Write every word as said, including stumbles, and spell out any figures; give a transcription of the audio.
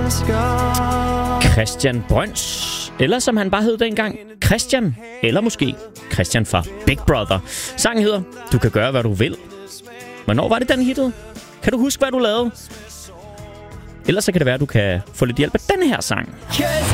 Christian Brøns. Eller som han bare hed dengang, Christian. Eller måske Christian fra Big Brother. Sangen hedder Du kan gøre, hvad du vil. Hvornår var det, den hittede? Kan du huske, hvad du lavede? Ellers så kan det være, at du kan få lidt hjælp af den her sang.